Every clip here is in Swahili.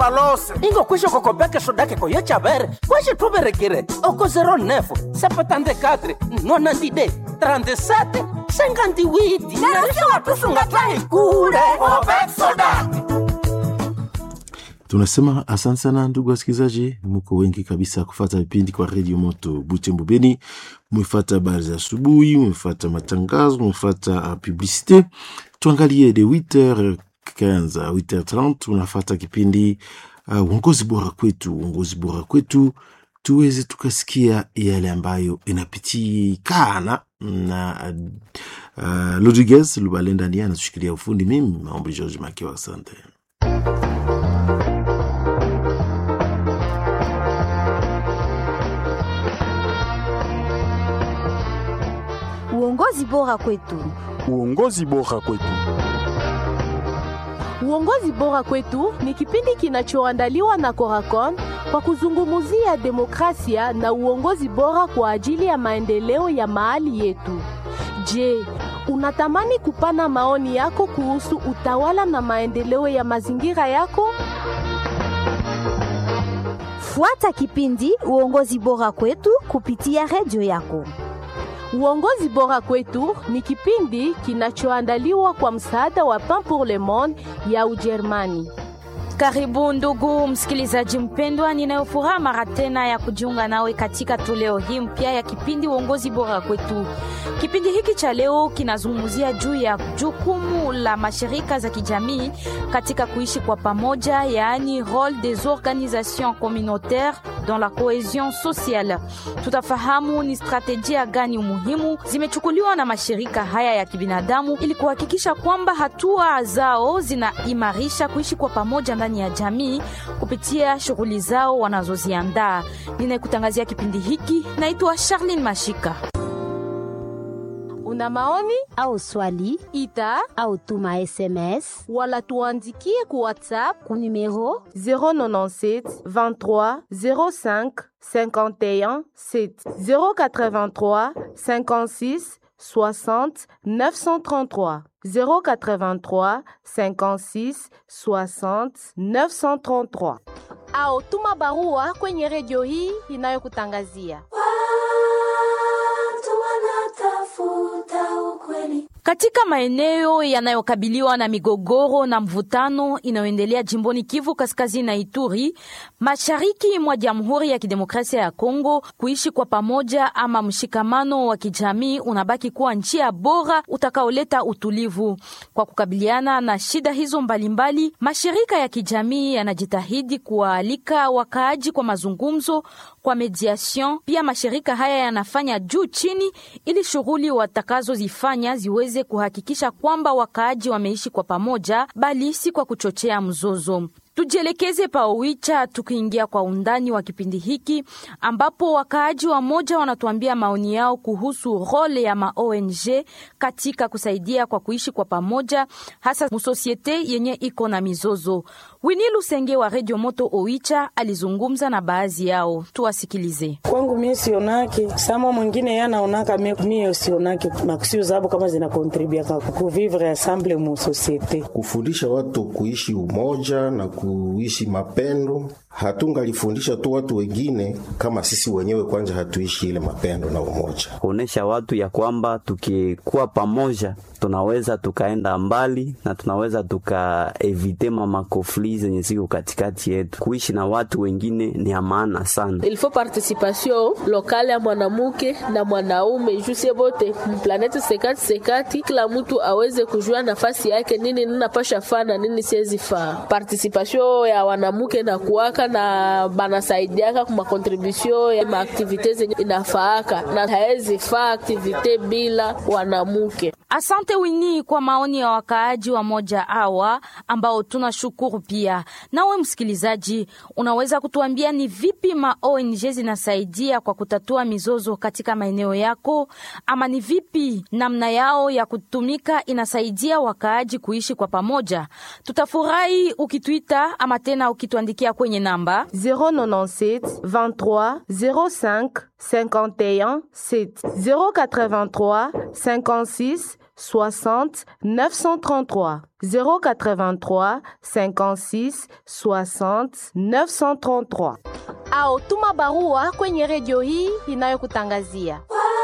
balose ingo kwisho kokopeke shodake koyo chabere kwashe tuberekere oko 09 74 nonandide 37 58 narisha watusunga tai kule Opek soda. Tunasema asante sana ndugu wasikilizaji, mko wengi kabisa kufuata vipindi kwa Radio Moto Butembo Beni. Mmefuata habari za asubuhi, mmefuata matangazo, mmefuata publicité. Tuangalie de 8h15 à 8h30 tunafuata kipindi uongozi bora kwetu. Uongozi bora kwetu tuweze tukasikia yale ambayo inapitikana na Rodriguez Lubalenda ndiye anatushikilia ufundi. Mimi Maombi George Makiwa, asante. Uongozi bora kwetu. Uongozi bora kwetu. Uongozi bora kwetu ni kipindi kinachoandaliwa na Coracon kwa kuzungumzia demokrasia na uongozi bora kwa ajili ya maendeleo ya mahali yetu. Je, unatamani kupana maoni yako kuhusu utawala na maendeleo ya mazingira yako? Fuata kipindi Uongozi bora kwetu kupitia redio yako. Uongozi bora kwetu ni kipindi kinachoandaliwa kwa msaada wa Pain pour le Monde ya Ujerumani. Karibu ndugu msikilizaji mpendwa, ninayofuraha mara tena ya kujiunga nawe katika toleo hii mpya ya kipindi Uongozi bora kwetu. Kipindi hiki cha leo kinazungumzia juu ya jukumu la mashirika za kijamii katika kuishi kwa pamoja, yaani rôle des organisations communautaires dans la cohésion sociale. Tutafahamu ni strategia gani muhimu zimechukuliwa na mashirika haya ya kibinadamu ili kuhakikisha kwamba hatua zao zinaimarisha kuishi kwa pamoja ndani ya jamii kupitia shughuli zao wanazoziandaa. Ninayekutangazia kipindi hiki naitwa Charlene Mashika. Una maoni au swali, ita au tuma SMS wala tuandikie ku WhatsApp ku numero 097 23 05 51 7 083 56 60 933 083 56 60 933 au tuma barua kwenye redio hii inayokutangazia. Katika maeneo yanayokabiliwa na migogoro na mvutano inayoendelea jimboni Kivu Kaskazini na Ituri, mashariki mwa Jamhuri ya Kidemokrasia ya Kongo, kuishi kwa pamoja ama mshikamano wa kijamii unabaki kuwa njia bora utakaoleta utulivu. Kwa kukabiliana na shida hizo mbalimbali, mashirika ya kijamii yanajitahidi kuwaalika wakaaji kwa mazungumzo, kwa mediation. Pia mashirika haya yanafanya juu chini ili shughuli watakazozifanya ziweze kuhakikisha kwamba wakaaji wameishi kwa pamoja, bali si kwa kuchochea mzozo. Tujielekeze pa Oicha tukiingia kwa undani wa kipindi hiki, ambapo wakaaji wa moja wanatuambia maoni yao kuhusu role ya ma-ONG katika kusaidia kwa kuishi kwa pamoja, hasa musosiete yenye iko na mizozo. Winnie Lusenge wa Radio Moto Oicha alizungumza na baadhi yao. Tuwasikilize. Kwangu mimi sionake, sama mwingine yanaonaka mimi sionake, makusio zabo kama zina contribute kwa vivre ensemble mu societe. Kufundisha watu kuishi umoja na kuishi mapendo. Hatungalifundisha tu watu wengine kama sisi wenyewe kwanza hatuishi ile mapendo na umoja. Kuonesha watu ya kwamba tukikuwa pamoja tunaweza tukaenda mbali na tunaweza tukaevite makonfli zenye ziko katikati yetu. Kuishi na watu wengine ni ya maana sana. Il faut participation locale ya mwanamuke na mwanaume juse bote mplaneti sekati kila mtu aweze kujua nafasi yake, nini ninapasha fana nini siwezi faa. Participation ya wanamuke na kuwaka na banasaidiaka kuma contribution ya maaktivite zenye inafaaka na haezi faa aktivite bila wanamuke. Asante Winnie kwa maoni ya wakaaji wa moja hawa ambao tunashukuru pia. Nawe msikilizaji, unaweza kutuambia ni vipi ma-ONG zinasaidia kwa kutatua mizozo katika maeneo yako, ama ni vipi namna yao ya kutumika inasaidia wakaaji kuishi kwa pamoja? Tutafurahi ukituita ama tena ukituandikia kwenye namba 097 23 05 51 7 083 56 60 933. 083 56 60 933. Au tuma barua kwenye redio hii inayokutangazia.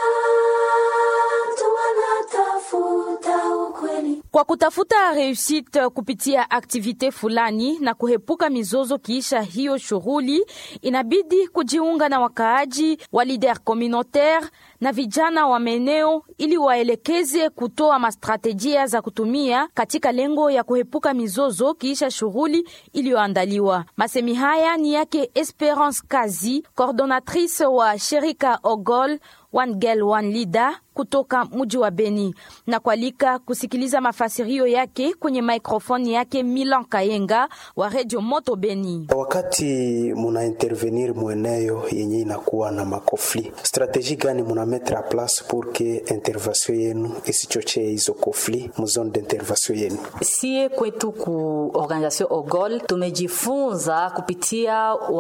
Kwa kutafuta reusite kupitia aktivite fulani na kuhepuka mizozo kiisha hiyo shughuli, inabidi kujiunga na wakaaji wa leader communautaire na vijana wa maeneo ili waelekeze kutoa mastrategia za kutumia katika lengo ya kuhepuka mizozo kiisha shughuli iliyoandaliwa. Masemi haya ni yake Esperance Kazi, coordonatrice wa shirika Ogol One Girl One Leader kutoka mji wa Beni, na kualika kusikiliza mafasirio yake kwenye microphone yake Milan Kayenga wa Radio Moto Beni. Wakati muna intervenir mweneo yenye inakuwa na makofli, strategie gani muna mettre en place pour que intervention yenu isichochee hizo kofli mu zone d'intervention yenu? Sie kwetu ku organisation Ogol tumejifunza kupitia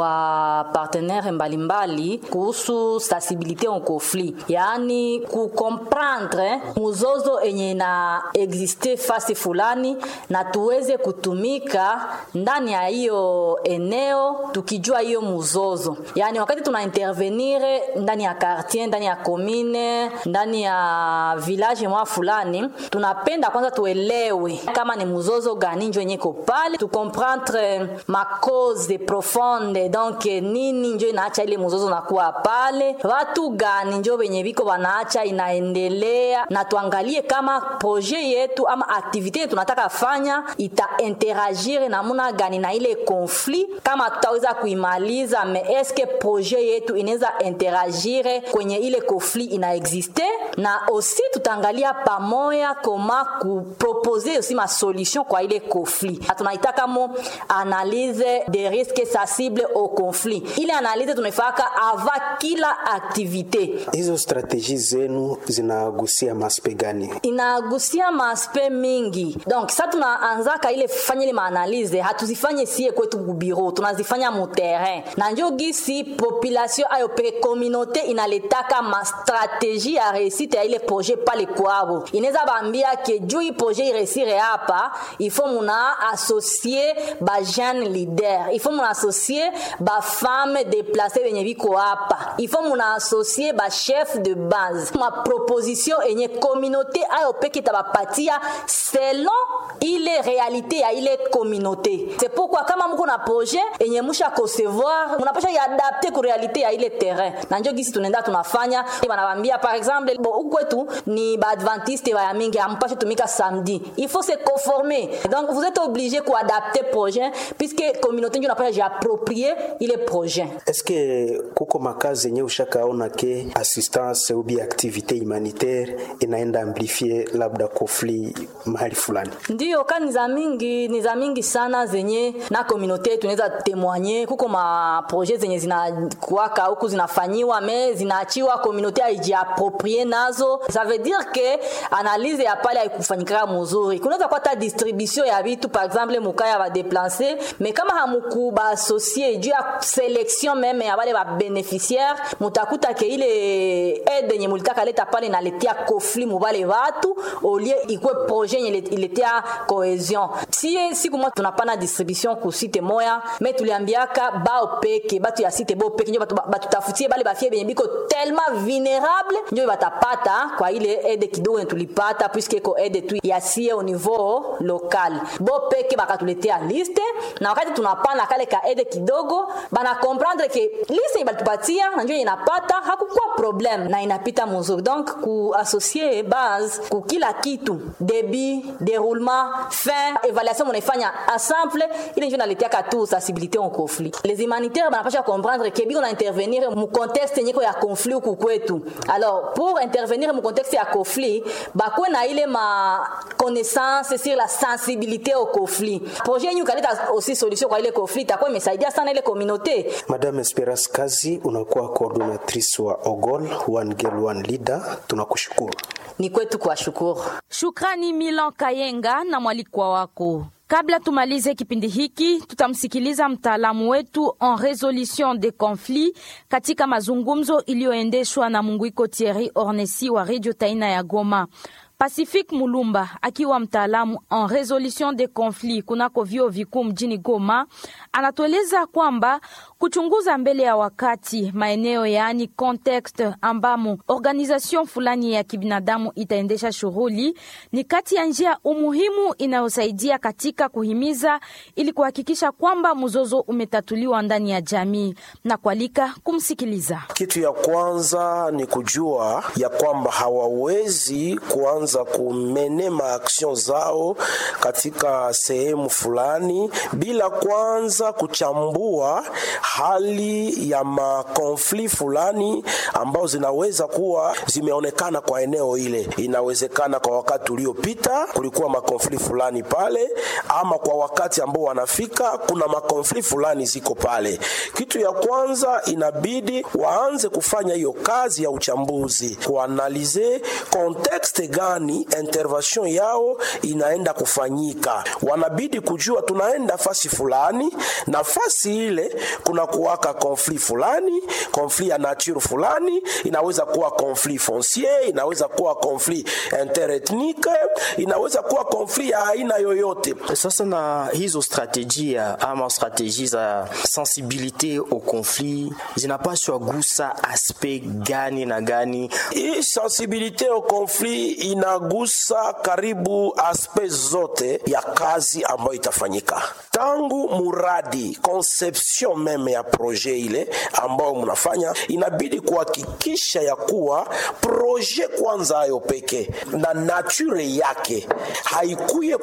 wa partenaire mbalimbali kuhusu sensibilité en conflit, yani ku comprendre muzozo enye na existe fasi fulani na tuweze kutumika ndani ya hiyo eneo tukijua hiyo muzozo. Yani wakati tuna intervenir ndani ya quartier, ndani ya commune, ndani ya village mwa fulani, tunapenda kwanza tuelewe kama ni muzozo gani njo yenye ko pale, tu comprendre ma cause profonde, donc nini njo inaacha ile muzozo nakuwa pale, watu gani njo wenye biko wanaacha inaendelea, na tuangalie kama projet yetu ama activité yetu tunataka fanya ita interagir namuna gani na ile conflit, kama tutaweza kuimaliza, mais est-ce que projet yetu inaweza interagir kwenye ile conflit ina existe, na aussi tutaangalia pamoja koma kuproposer aussi ma solution kwa ile conflit. Tunaitaka mo analyse des risques sensibles au conflit. Ile analyse tunafaka avant kila activité. Hizo strategie zenu zinagusia maspe gani? Inagusia maspe mingi. Donc sasa tunaanzaka ile fanya ile maanalize, hatuzifanye sie kwetu ku bureau, tunazifanya mu terrain. Na njo gisi population ayo pe communauté inaletaka ma stratégie ya réussite ya ile projet pale kwabo. Inaweza bambia ke juu projet iresire hapa, il faut muna associer ba jeune leader, il faut muna associer ba femme déplacée benye biko hapa, il faut muna associer ba chef de base. Ma proposition enye communauté ayo peke tabapatia selon ile réalité ya ile communauté. C'est pourquoi kama mko na projet enye musha concevoir, mnapasha adapter ku réalité ya ile terrain. Na njo gisi tunaenda tunafanya, banabambia par exemple ukwetu ni ba adventiste ba mingi ampasha tumika samedi. Il faut se conformer. Donc vous êtes obligé ku adapter projet puisque communauté njo napasha j'approprier ile projet. Est-ce que kuko makazi yenye ushakaona ke assistance ou bien activité humanitaire inaenda amplifier labda conflit mahali fulani? Ndio kani za mingi sana zenye na communauté tunaweza témoigner. Kuko ma projet zenye zinakuwaka huku zinafanyiwa mais zinaachiwa communauté haijiapproprier nazo. Ça veut dire que analyse ya pale haikufanyika mzuri. Kunaweza kwa ta distribution ya vitu par exemple mukaya ba déplacer, mais kama hamukuba associer juu ya sélection même ya wale ba bénéficiaires, mutakuta ke ile aide yenye mulitaka leta pale na letea conflit mubale watu au lieu ikwe projet yenye iletea cohésion. Si kuma tunapana distribution ku site moya, mais tuliambiaka ba opeke batu ya site bo opeke nyo batu tafutie bale bafie benye biko tellement vulnérable nyo batapata kwa ile aide kidogo tulipata puisque ko aide tu ya sie au niveau local. Bo opeke bakatuletea liste, na wakati tunapana kale ka aide kidogo bana comprendre que liste batupatia njo inapata hakukuwa problem na inapita mzuri. Donc ku associer base ku kila kitu, débit, déroulement, fin, évaluation mnaifanya ensemble, ile njo naletea ka tout sensibilité en conflit. Les humanitaires banapasha comprendre que biko na intervenir mu contexte nyeko ya conflit ku kwetu. Alors pour intervenir mu contexte ya conflit, bakwe na ile ma connaissance sur la sensibilité au conflit. Projet yenyu kaleta aussi solution kwa ile conflit, takwa imesaidia sana ile communauté. Madame Esperance Kazi, unakuwa coordinatrice wa Ogol One Girl One Leader, tunakushukuru. Ni kwetu kwa shukuru. Shukrani Milan Kayenga na mwalikwa wako. Kabla tumalize kipindi hiki, tutamsikiliza mtaalamu wetu en résolution des conflits katika mazungumzo iliyoendeshwa na Munguiko Thierry Ornesi wa Radio Taina ya Goma. Pacifique Mulumba akiwa mtaalamu en resolution de conflits kunako vyuo vikuu mjini Goma anatueleza kwamba kuchunguza mbele ya wakati maeneo yaani context ambamo organization fulani ya kibinadamu itaendesha shughuli ni kati ya njia umuhimu inayosaidia katika kuhimiza ili kuhakikisha kwamba mzozo umetatuliwa ndani ya jamii na kualika kumsikiliza. Kitu ya kwanza ni kujua ya kwamba hawawezi kuanza kumenema action zao katika sehemu fulani bila kwanza kuchambua hali ya makonfli fulani ambao zinaweza kuwa zimeonekana kwa eneo ile. Inawezekana kwa wakati uliopita kulikuwa makonfli fulani pale, ama kwa wakati ambao wanafika kuna makonfli fulani ziko pale. Kitu ya kwanza inabidi waanze kufanya hiyo kazi ya uchambuzi, kuanalize context gani intervention yao inaenda kufanyika. Wanabidi kujua tunaenda fasi fulani, na fasi ile kuna kuwaka konfli fulani, konfli ya nature fulani, inaweza kuwa konfli foncier, inaweza kuwa konfli interethnique, inaweza kuwa konfli ya aina yoyote. Sasa na hizo strategia ama strategie za sensibilité au conflit zinapaswa gusa aspect gani na gani? Hii sensibilité au conflit inagusa karibu aspect zote ya kazi ambayo itafanyika. Tangu muradi, conception meme ya projet ile ambao mnafanya, inabidi kuhakikisha ya kuwa projet kwanza hayo peke na nature yake haikuye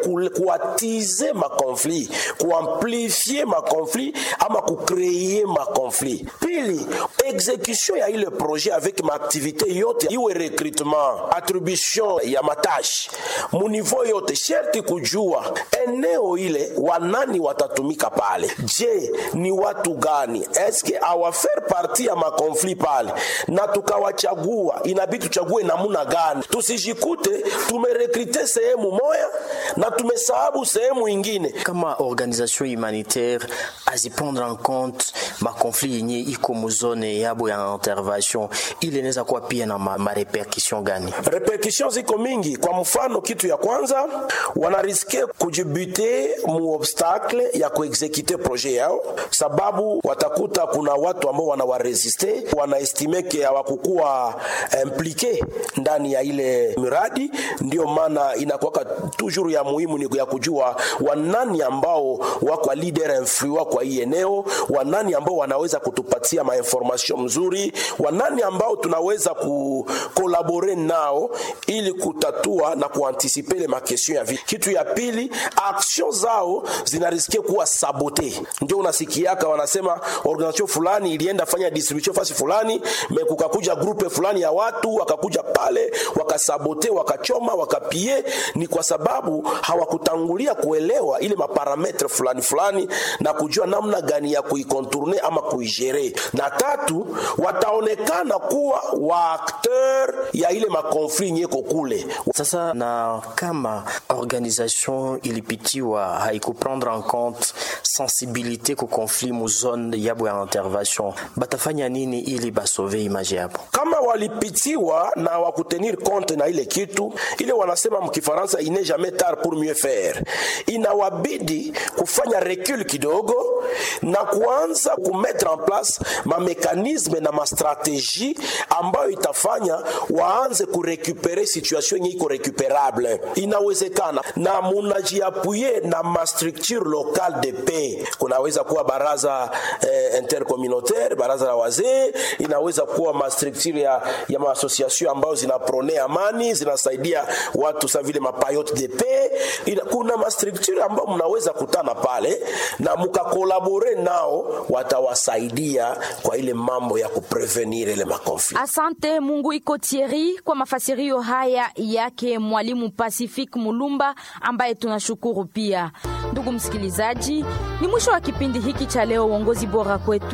kuatize ma conflit, kuamplifier ma conflit ama kucreer ma conflit. Pili, execution ya ile projet avec ma activité yote, iwe recrutement, attribution ya matashi, mu niveau yote sherti kujua eneo ile wanani watatumika pale. Je, ni watu gani? Eske awafaire partie ya makonfli pale? Na tukawachagua, inabidi tuchague namuna gani? Tusijikute tumerekrite sehemu moja na tumesahabu sehemu ingine. Kama organisation humanitaire aziprendre en compte makonfli yenye iko muzone yabo ya intervention, ile inaweza kuwa pia na ma repercussion gani? Repercussions ziko mingi. Kwa mfano, kitu ya kwanza wanariske kujibute mu obstacle ya kuexecute projet yao, sababu watakuta kuna watu ambao wanawaresiste, wanaestimeke hawakukuwa impliqué ndani ya ile miradi. Ndio maana inakuwa toujours ya muhimu ni ya kujua wanani ambao wako leader influence kwa hii eneo, wanani ambao wanaweza kutupatia ma information mzuri, wanani ambao tunaweza collaborer nao ili kutatua na kuanticiper les ma question ya vie. Kitu ya pili, action zao zinarisikia kuwa sabote. Ndio unasikiaka wanasema organisation fulani ilienda fanya distribution fasi fulani, kukakuja grupe fulani ya watu wakakuja pale wakasabote, wakachoma, wakapie. Ni kwa sababu hawakutangulia kuelewa ile maparametre fulani na kujua namna gani ya kuikontourne ama kuigere. Na tatu, wataonekana kuwa waakteur ya ile makonfli nyeko kule. Sasa na kama organisation ilipitiwa haikuprendre en compte sensibilité ku conflit mu zone yabo ya intervention, batafanya nini ili basauve image yabo? Kama walipitiwa na wakutenir compte na ile kitu, ile wanasema mkifaransa il n'est jamais tard pour mieux faire. Inawabidi kufanya recul kidogo na kuanza kumettre en place ma mécanisme na ma stratégie ambayo itafanya waanze kurecupérer situation yenye iko recuperable. Inawezekana na munajiapuye na ma structure locale de paix. Kunaweza kuwa baraza intercommunautaire, baraza la wazee, inaweza kuwa ma structure ya ma association ambayo zinaprone amani, zinasaidia watu sa vile mapayote de paix. Kuna ma structure ambayo mnaweza kutana pale na mukakolaborer nao, watawasaidia kwa ile mambo ya kuprevenir ile makonfli. Asante Mungu iko Thierry kwa mafasirio haya yake mwalimu Pacifique Mulumba ambaye tunashukuru pia. Ndugu msikilizaji, ni mwisho wa kipindi hiki cha leo Uongozi Bora Kwetu.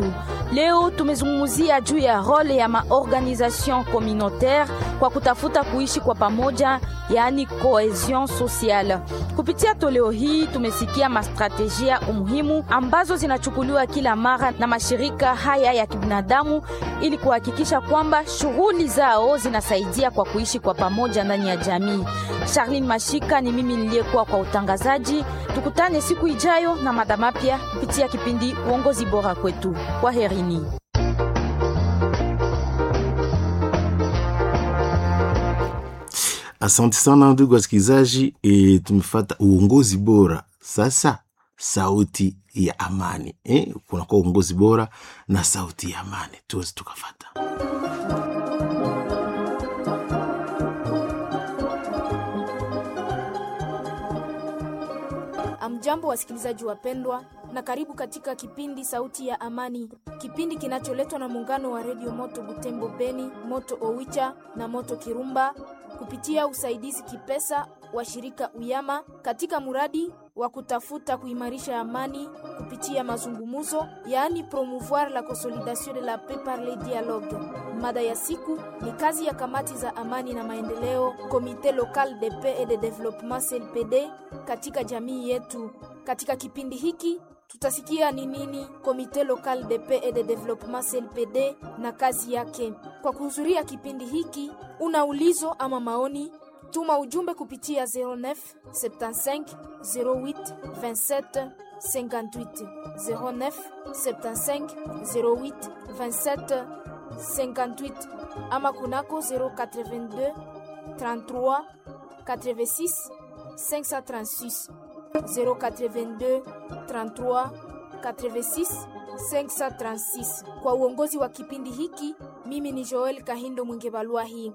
Leo tumezungumzia juu ya role ya maorganisation communautaire kwa kutafuta kuishi kwa pamoja, yaani cohesion sociale. Kupitia toleo hii tumesikia mastrategia umuhimu ambazo zinachukuliwa kila mara na mashirika haya ya kibinadamu ili kuhakikisha kwamba shughuli zao zinasaidia kwa kuishi kwa pamoja ndani ya jamii. Charlene Mashika ni mimi niliyekuwa kwa utangazaji. Tukutane siku ijayo na mada mapya kupitia kipindi Uongozi Bora Kwetu. Kwaherini. Asante sana ndugu wasikilizaji, tumefuata uongozi bora. Sasa sauti ya amani. Kuna kwa uongozi bora na sauti ya amani. Tuweze tukafuata. Amjambo wasikilizaji wapendwa, na karibu katika kipindi Sauti ya Amani, kipindi kinacholetwa na muungano wa Radio Moto Butembo Beni, Moto Owicha na Moto Kirumba kupitia usaidizi kipesa wa shirika Uyama katika muradi wa kutafuta kuimarisha amani kupitia mazungumuzo, yaani promouvoir la consolidation de la paix par le dialogue. Mada ya siku ni kazi ya kamati za amani na maendeleo, Comité local de paix et de développement CLPD katika jamii yetu. Katika kipindi hiki tutasikia ni nini Comité local de paix et de développement CLPD na kazi yake. Kwa kuhudhuria kipindi hiki, una ulizo ama maoni, tuma ujumbe kupitia 09 75 08 27 58 09 75 08 27 58 ama kunako 082 33 86 536 082 33 86 536. Kwa uongozi wa kipindi hiki, mimi ni Joel Kahindo Mwingebalua hii.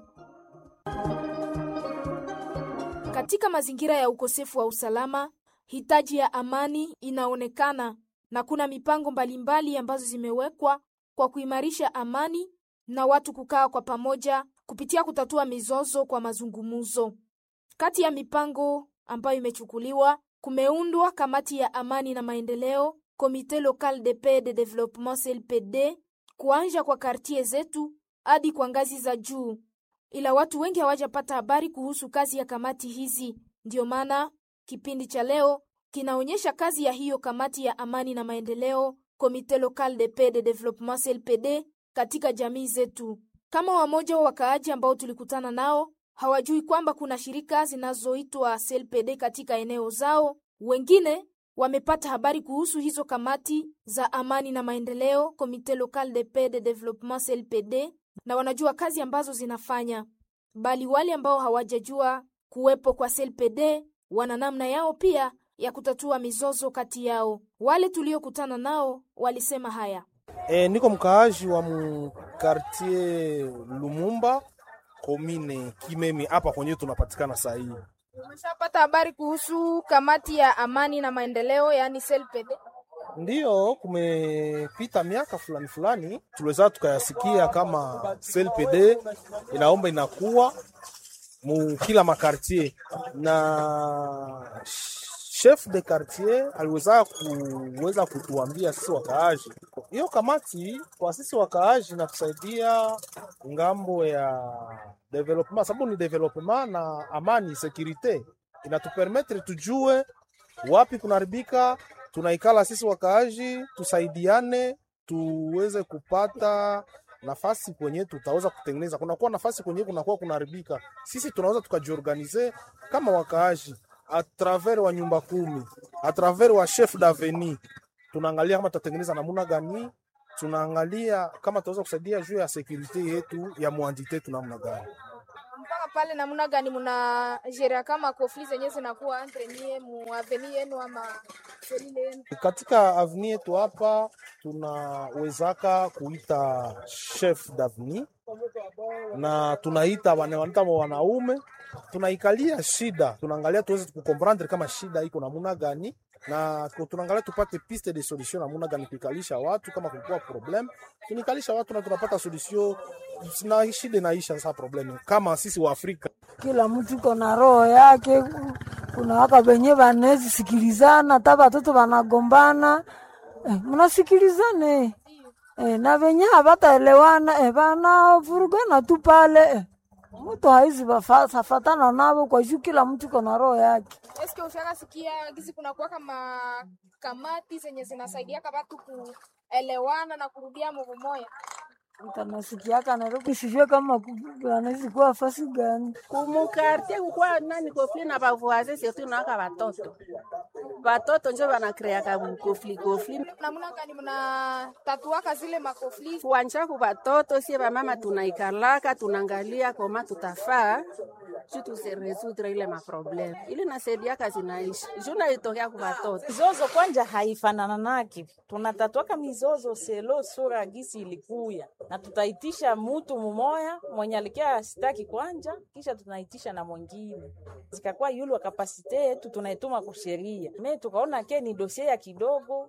Katika mazingira ya ukosefu wa usalama, hitaji ya amani inaonekana na kuna mipango mbalimbali ambazo zimewekwa kwa kuimarisha amani na watu kukaa kwa pamoja kupitia kutatua mizozo kwa mazungumuzo. Kati ya mipango ambayo imechukuliwa, kumeundwa kamati ya amani na maendeleo, Comité local de paix et de développement CLPD, kuanja kwa kartie zetu hadi kwa ngazi za juu. Ila watu wengi hawajapata habari kuhusu kazi ya kamati hizi. Ndio maana kipindi cha leo kinaonyesha kazi ya hiyo kamati ya amani na maendeleo, Comité local de paix et de développement CLPD katika jamii zetu. Kama wamoja wa wakaaji ambao tulikutana nao hawajui kwamba kuna shirika zinazoitwa CLPD katika eneo zao, wengine wamepata habari kuhusu hizo kamati za amani na maendeleo, Comité local de paix et de développement CLPD, na wanajua kazi ambazo zinafanya. Bali wale ambao hawajajua kuwepo kwa CLPD wana namna yao pia ya kutatua mizozo kati yao. Wale tuliokutana nao walisema haya. Niko mkaaji wa quartier Lumumba, komine Kimemi, hapa kwenye tunapatikana saa hii. Umeshapata habari kuhusu kamati ya amani na maendeleo, yani CLPD? Ndiyo, kumepita miaka fulani tuliweza tukayasikia kama CLPD inaomba inakuwa mu kila makartier, na chef de quartier aliweza kutuambia sisi wakaaji hiyo kamati kwa sisi wakaaji na tusaidia ngambo ya development, sababu ni development na amani security, inatupermettre tujue wapi kunaribika, tunaikala sisi wakaaji tusaidiane tuweze kupata nafasi kwenye tutaweza kutengeneza. Kunakuwa nafasi kwenye kunakuwa kunaribika, sisi tunaweza tukajiorganize kama wakaaji a travers wa nyumba 10, a travers wa chef d'avenue, tunaangalia kama tutatengeneza namna gani, tunaangalia kama tutaweza kusaidia juu ya security yetu ya muandite namna gani. Mpaka pale namna gani mna jerea kama conflit zenye zinakuwa entre nie mu avenue yenu ama selile yenu? Katika avenue yetu hapa tunawezaka kuita chef d'avenue na tunaita wanaume, tunaikalia shida, tunaangalia tuweze kukomprendre kama shida iko namna gani, na tunaangalia tupate piste de solution namna gani kuikalisha watu. Kama kulikuwa problem tunikalisha watu na tunapata solution na shida inaisha. Sasa problem kama sisi wa Afrika, kila mtu kuna roho yake, kuna waka wenye wanezi sikilizana, hata watoto wanagombana, mnasikilizane na venye habataelewana bana vurugana tu pale mtu haizi safatana nabo kwa juu kila mtu kona roho yake. Eske ushaka sikia gizi kuna kuwa kama kamati zenye zinasaidia watu kuelewana na kurudia mambo moja? Nasikiaka Nairobi, sijue kama anaweza kuwa fasi gani. Kumukartie kukua nani kofli na bavuaze surtout na ka batoto. Batoto njo banakreaka kofli. Namuna gani mna tatuaka zile makofli? Kuanja ku batoto sie ba mama tunaikalaka tunaangalia kama tutafaa tu se résoudre ile ma problème. Ile nasaidia kazi naishi. Juna itokea ku batoto. Mizozo kwanja haifanana naki. Tunatatuaka mizozo selo sura gisi ilikuya. Na tutaitisha mtu mmoja mwenye alikia sitaki kwanja, kisha tunaitisha na mwingine. Zikakuwa yule wa kapasite yetu tunaituma kwa sheria. Mimi tukaona ke ni dossier ya kidogo,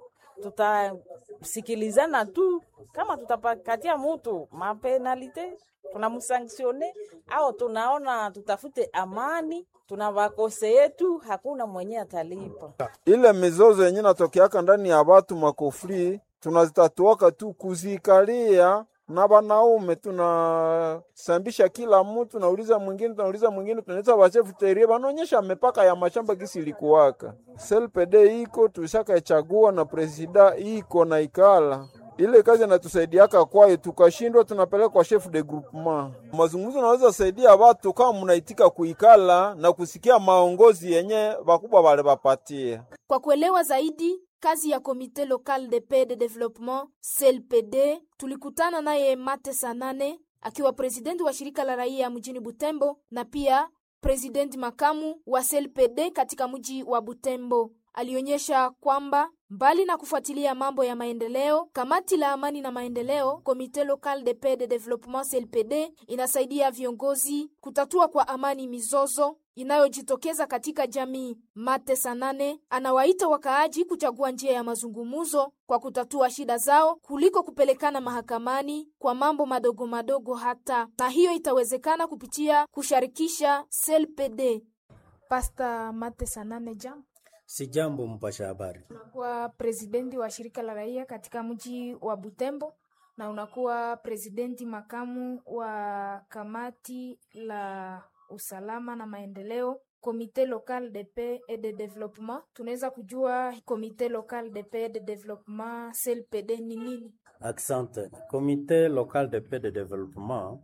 tutasikilizana tu kama tutapakatia mtu mapenalite, tunamsanctione au tunaona tutafute amani, tunawakose yetu hakuna mwenye atalipa. Ile mizozo yenyewe natokeaka ndani ya watu makofli, tunazitatuaka tu kuzikalia na banaume tunasambisha kila mtu, tunauliza mwingine, tunaleta wachefu terie banaonyesha mipaka ya mashamba gisi ilikuwaka. CLPD iko tushaka ichagua na presida iko na ikala. Ile kazi inatusaidiaka kwayo, tukashindwa tunapeleka kwa chef de groupement. Mazungumzo naweza saidia watu kama mnaitika kuikala na kusikia maongozi yenye bakubwa wale bapatia. Kwa kuelewa zaidi kazi ya Comité Local de Paix de Développement CLPD, tulikutana naye Mate Sanane akiwa presidenti wa shirika la raia mjini Butembo na pia presidenti makamu wa CLPD katika mji wa Butembo. Alionyesha kwamba mbali na kufuatilia mambo ya maendeleo, kamati la amani na maendeleo Comité Local de Paix de Développement CLPD inasaidia viongozi kutatua kwa amani mizozo inayojitokeza katika jamii. Mate Sanane anawaita wakaaji kuchagua njia ya mazungumuzo kwa kutatua shida zao kuliko kupelekana mahakamani kwa mambo madogo madogo, hata na hiyo itawezekana kupitia kusharikisha CLPD. Pastor Mate Sanane, jambo. Si jambo mpasha habari. Unakuwa presidenti wa shirika la raia katika mji wa Butembo na unakuwa presidenti makamu wa kamati la usalama na maendeleo Comité Local de Paix et de Développement. Tunaweza kujua Comité Local de Paix et de Développement CLPD ni nini? Accent. Comité Local de Paix de Développement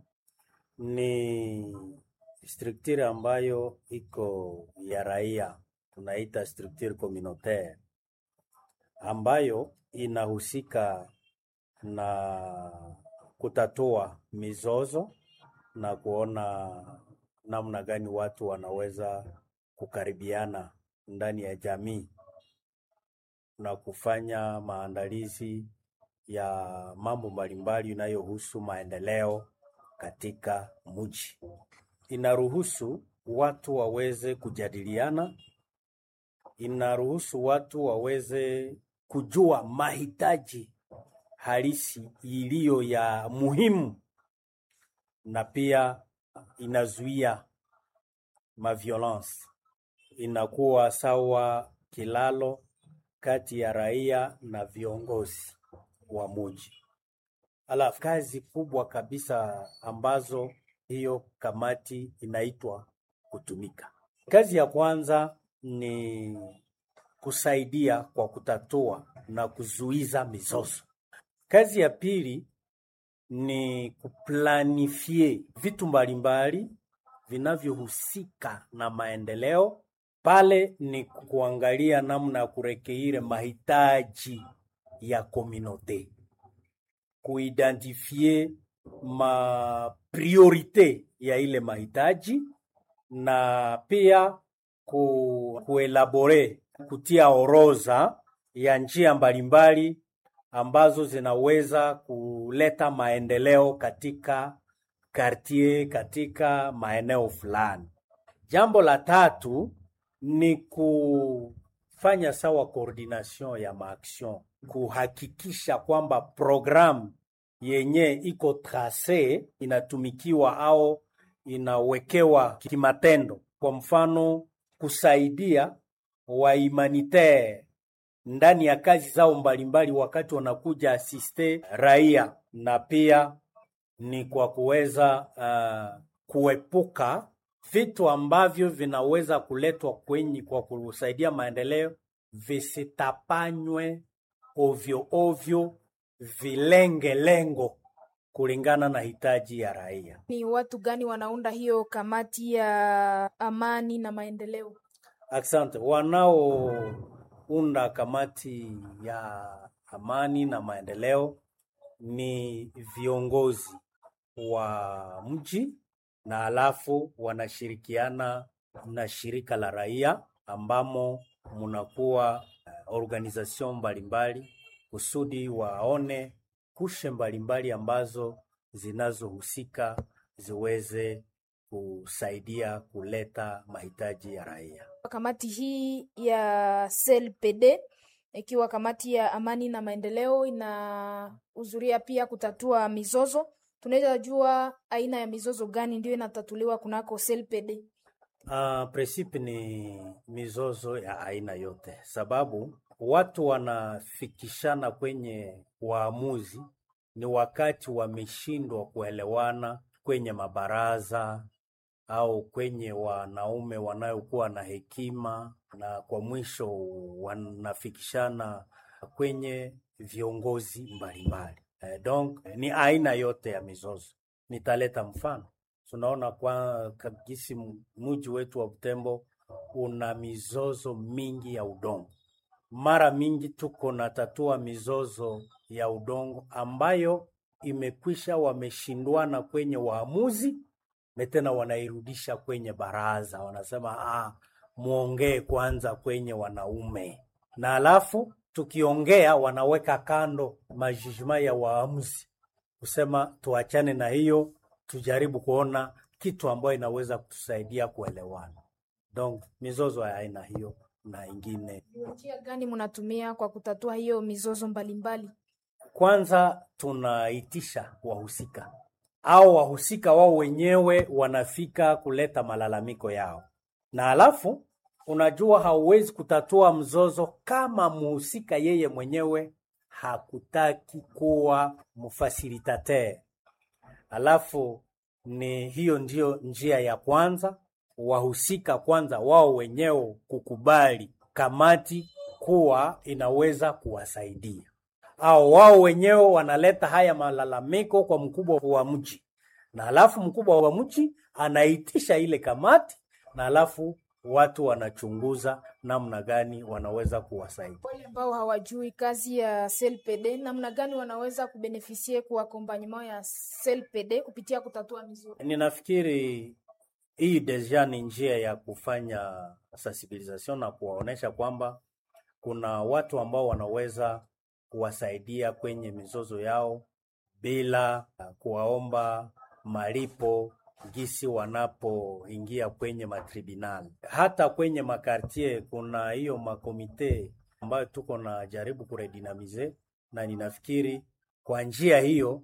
ni structure ambayo iko ya raia, tunaita structure communautaire, ambayo inahusika na kutatua mizozo na kuona namna gani watu wanaweza kukaribiana ndani ya jamii na kufanya maandalizi ya mambo mbalimbali inayohusu maendeleo katika mji. Inaruhusu watu waweze kujadiliana, inaruhusu watu waweze kujua mahitaji halisi iliyo ya muhimu, na pia inazuia maviolence. Inakuwa sawa kilalo kati ya raia na viongozi wa mji. Alafu kazi kubwa kabisa ambazo hiyo kamati inaitwa kutumika. Kazi ya kwanza ni kusaidia kwa kutatua na kuzuiza mizozo. Kazi ya pili ni kuplanifie vitu mbalimbali vinavyohusika na maendeleo. Pale ni kuangalia namna ya kurekeire mahitaji ya communauté, kuidentifie ma priorite ya ile mahitaji, na pia kuelabore, kutia orodha ya njia mbalimbali ambazo zinaweza kuleta maendeleo katika quartier, katika maeneo fulani. Jambo la tatu ni kufanya sawa coordination ya maaction, kuhakikisha kwamba programu yenye iko trace inatumikiwa au inawekewa kimatendo. Kwa mfano, kusaidia wa humanitaire ndani ya kazi zao mbalimbali wakati wanakuja asiste raia, na pia ni kwa kuweza kuepuka vitu ambavyo vinaweza kuletwa kwa kusaidia maendeleo visitapanywe ovyo ovyo, vilenge lengo kulingana na hitaji ya raia. Ni watu gani wanaunda hiyo kamati ya amani na maendeleo? Asante. Wanaounda kamati ya amani na maendeleo ni viongozi wa mji, na alafu wanashirikiana na shirika la raia ambamo munakuwa organization mbalimbali kusudi waone kushe mbalimbali ambazo zinazohusika ziweze kusaidia kuleta mahitaji ya raia. Kamati hii ya CLPD ikiwa kamati ya amani na maendeleo inahudhuria pia kutatua mizozo. Tunaweza jua aina ya mizozo gani ndio inatatuliwa kunako CLPD? Presipi ni mizozo ya aina yote, sababu watu wanafikishana kwenye waamuzi ni wakati wameshindwa kuelewana kwenye mabaraza au kwenye wanaume wanayokuwa na hekima, na kwa mwisho wanafikishana kwenye viongozi mbalimbali. Donc ni aina yote ya mizozo. Nitaleta mfano. Tunaona kwa kabisa mji wetu wa Butembo una mizozo mingi ya udongo. Mara mingi tuko na tatua mizozo ya udongo ambayo imekwisha wameshindwana kwenye waamuzi, tena wanairudisha kwenye baraza. Wanasema muongee kwanza kwenye wanaume. Na alafu tukiongea wanaweka kando majijima ya waamuzi. Kusema tuachane na hiyo, tujaribu kuona kitu ambayo inaweza kutusaidia kuelewana. Donc mizozo ya aina hiyo na ingine. Njia gani mnatumia kwa kutatua hiyo mizozo mbalimbali? Kwanza tunaitisha wahusika, au wahusika wao wenyewe wanafika kuleta malalamiko yao. Na alafu unajua hauwezi kutatua mzozo kama muhusika yeye mwenyewe hakutaki kuwa mfasilitateur. Alafu ni hiyo ndio njia ya kwanza, wahusika kwanza wao wenyewe kukubali kamati kuwa inaweza kuwasaidia, au wao wenyewe wanaleta haya malalamiko kwa mkubwa wa mji, na alafu mkubwa wa mji anaitisha ile kamati, na alafu watu wanachunguza namna gani wanaweza kuwasaidia. Wale ambao hawajui kazi ya CLPD, namna gani wanaweza kubenefisie kwa accompagnement ya CLPD kupitia kutatua mizozo? Ninafikiri hii deja ni njia ya kufanya sensibilisation na kuwaonesha kwamba kuna watu ambao wanaweza kuwasaidia kwenye mizozo yao bila kuwaomba malipo gisi wanapoingia kwenye matribunal. Hata kwenye makartier kuna hiyo makomite ambayo tuko na jaribu kuredinamize, na ninafikiri kwa njia hiyo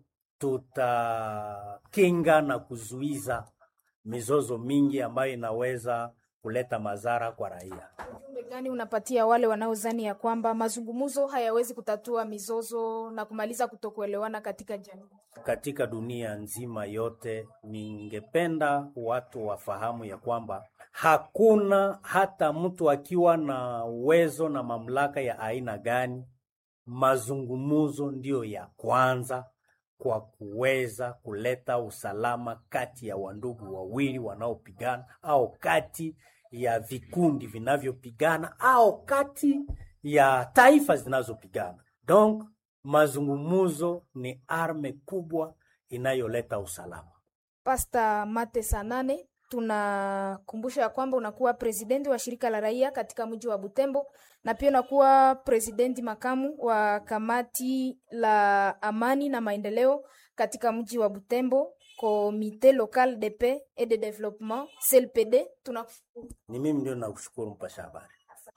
tutakinga na kuzuiza mizozo mingi ambayo inaweza kuleta madhara kwa raia. Ujumbe gani unapatia wale wanaozani ya kwamba mazungumzo hayawezi kutatua mizozo na kumaliza kutokuelewana katika jamii? Katika dunia nzima yote, ningependa watu wafahamu ya kwamba hakuna hata mtu akiwa na uwezo na mamlaka ya aina gani, mazungumzo ndio ya kwanza kwa kuweza kuleta usalama kati ya wandugu wawili wanaopigana, au kati ya vikundi vinavyopigana, au kati ya taifa zinazopigana. Donc mazungumzo ni arme kubwa inayoleta usalama. Pastor Mate Sanane, tunakumbusha ya kwamba unakuwa presidenti wa shirika la raia katika mji wa Butembo, na pia unakuwa presidenti makamu wa kamati la amani na maendeleo katika mji wa Butembo, Comité local de paix et de développement CLPD. Tunakushukuru. Ni mimi ndio nakushukuru mpasha habari.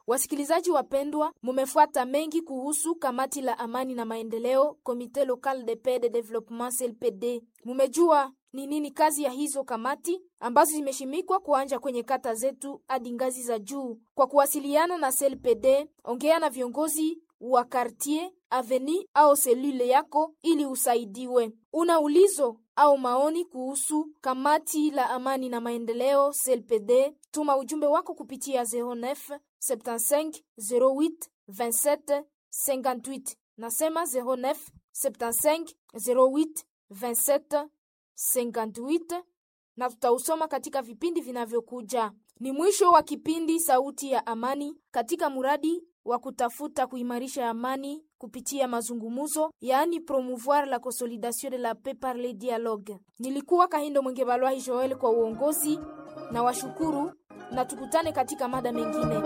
Wasikilizaji wapendwa, mumefuata mengi kuhusu kamati la amani na maendeleo, Comité Local de Paix de Développement CLPD. Mumejua ni nini kazi ya hizo kamati ambazo zimeshimikwa kuanja kwenye kata zetu hadi ngazi za juu. Kwa kuwasiliana na CLPD, ongea na viongozi wa quartier, aveni au selule yako ili usaidiwe. Una ulizo au maoni kuhusu kamati la amani na maendeleo CLPD, tuma ujumbe wako kupitia 09 75 08 27 58. Nasema 09 75 08 27 58, na tutausoma katika vipindi vinavyokuja. Ni mwisho wa kipindi Sauti ya Amani katika muradi wa kutafuta kuimarisha amani kupitia mazungumuzo, yaani promouvoir la consolidation de la paix par le dialogue. Nilikuwa Kahindo Mwengebalwahi Joel kwa uongozi, na washukuru, na tukutane katika mada mengine.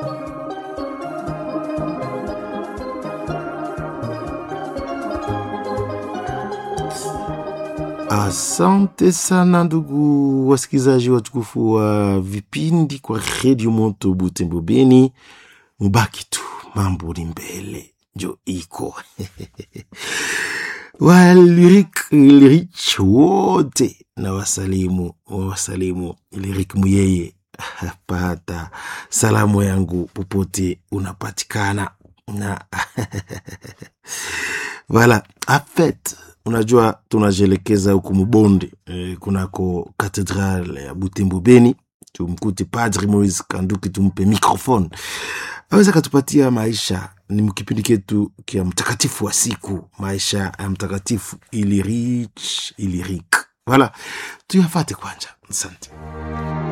Asante sana ndugu wasikilizaji watukufu wa vipindi kwa Radio Moto Butembo Beni. Mubaki tu, mambo ni mbele, njo iko. Lyric wote na wasalimu Lyric Muyeye. Pata salamu yangu popote unapatikana na voilà, afet. Unajua tunajelekeza huku Mubonde kunako katedrale ya Butembo Beni. Tumkute Padre Moise Kanduki, tumpe microphone aweza katupatia maisha. Ni mkipindi ketu kia mtakatifu wa siku, maisha ya mtakatifu Lyric. Voilà, tuyafate kwanja. Asante.